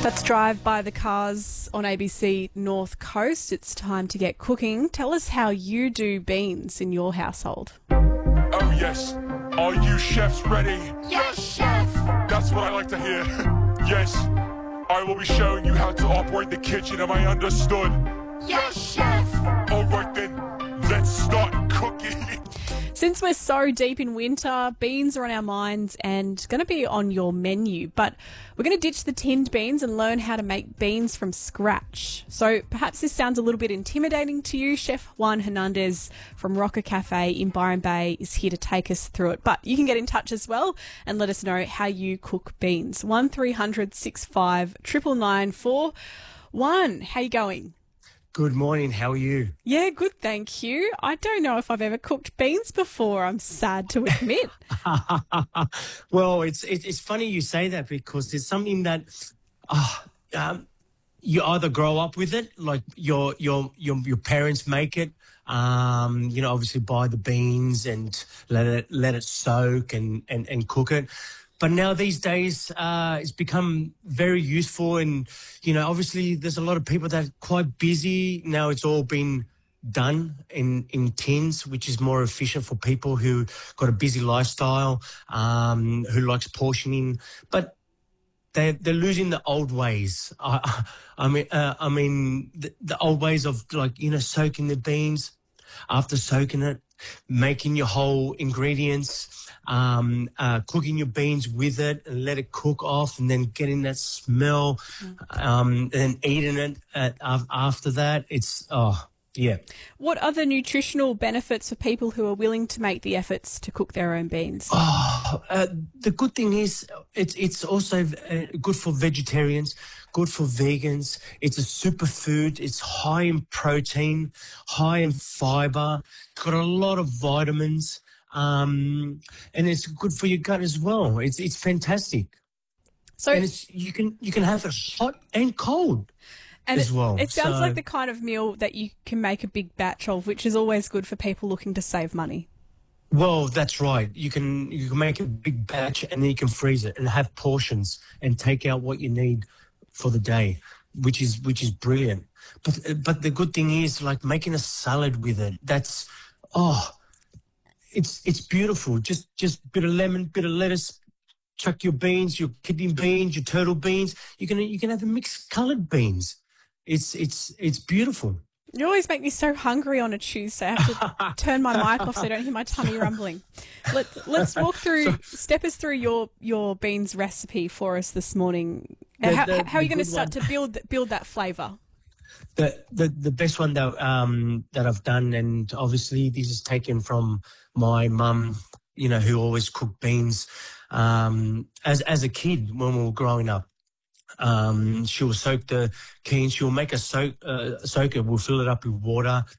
That's Drive by the Cars on ABC North Coast. It's time to get cooking. Tell us how you do beans in your household. Oh, yes. Are you chefs ready? Yes, chef! That's what I like to hear. Yes. I will be showing you how to operate the kitchen. Am I understood? Yes, chef! All right, then. Let's start cooking. Since we're so deep in winter, beans are on our minds and going to be on your menu. But we're going to ditch the tinned beans and learn how to make beans from scratch. So perhaps this sounds a little bit intimidating to you. Chef Juan Hernandez from Rocker Cafe in Byron Bay is here to take us through it. But you can get in touch as well and let us know how you cook beans. 1300 65 99994. Juan, how you going? Good morning. How are you? Yeah, good, thank you. I don't know if I've ever cooked beans before, I'm sad to admit. Well, it's funny you say that because it's something that you either grow up with it, like your parents make it. Obviously buy the beans and let it soak and cook it. But now these days, it's become very useful and, obviously there's a lot of people that are quite busy. Now it's all been done in tins, which is more efficient for people who got a busy lifestyle, who likes portioning. But they're losing the old ways. The old ways of soaking the beans, after soaking it, making your whole ingredients, cooking your beans with it and let it cook off and then getting that smell, and then eating it after that. Yeah. What other nutritional benefits for people who are willing to make the efforts to cook their own beans? The good thing is it's also good for vegetarians, good for vegans. It's a superfood. It's high in protein, high in fiber. It's got a lot of vitamins, and it's good for your gut as well. It's fantastic. And you can have it hot and cold. And as well. It sounds like the kind of meal that you can make a big batch of, which is always good for people looking to save money. Well, that's right. You can make a big batch and then you can freeze it and have portions and take out what you need for the day, which is brilliant. But the good thing is, like, making a salad with it. That's it's beautiful. Just bit of lemon, bit of lettuce. Chuck your beans, your kidney beans, your turtle beans. You can have a mixed coloured beans. It's beautiful. You always make me so hungry on a Tuesday. I have to turn my mic off so I don't hear my tummy rumbling. Let's walk through, step us through your beans recipe for us this morning. How are you going to start to build that flavour? The best one that I've done, and obviously this is taken from my mum, who always cooked beans as a kid when we were growing up. She'll soak the beans. She'll make a soaker. We'll fill it up with water,